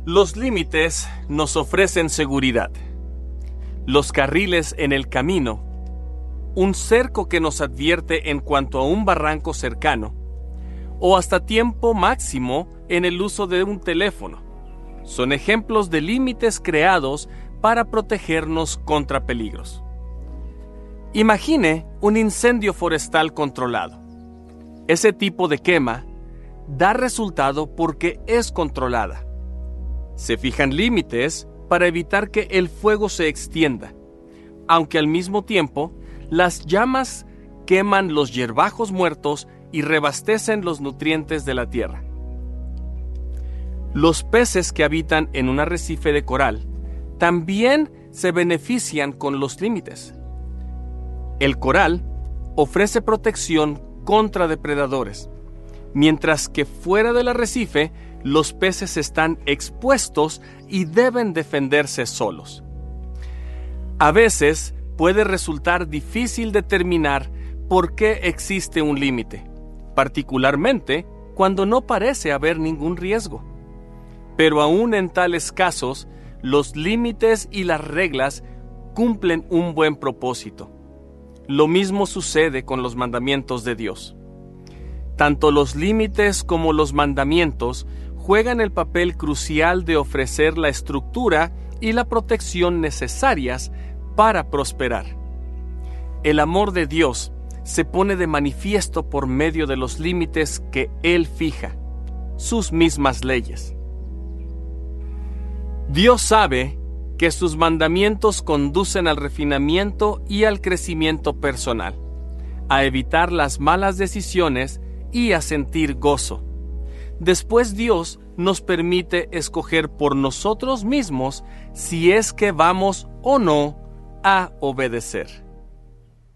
Los límites nos ofrecen seguridad. Los carriles en el camino, un cerco que nos advierte en cuanto a un barranco cercano, o hasta tiempo máximo en el uso de un teléfono, son ejemplos de límites creados para protegernos contra peligros. Imagine un incendio forestal controlado. Ese tipo de quema da resultado porque es controlada. Se fijan límites para evitar que el fuego se extienda, aunque al mismo tiempo las llamas queman los hierbajos muertos y reabastecen los nutrientes de la tierra. Los peces que habitan en un arrecife de coral también se benefician con los límites. El coral ofrece protección contra depredadores, mientras que fuera del arrecife los peces están expuestos y deben defenderse solos. A veces puede resultar difícil determinar por qué existe un límite, particularmente cuando no parece haber ningún riesgo. Pero aún en tales casos, los límites y las reglas cumplen un buen propósito. Lo mismo sucede con los mandamientos de Dios. Tanto los límites como los mandamientos juegan el papel crucial de ofrecer la estructura y la protección necesarias para prosperar. El amor de Dios se pone de manifiesto por medio de los límites que Él fija, sus mismas leyes. Dios sabe que sus mandamientos conducen al refinamiento y al crecimiento personal, a evitar las malas decisiones y a sentir gozo. Después Dios nos permite escoger por nosotros mismos si es que vamos o no a obedecer.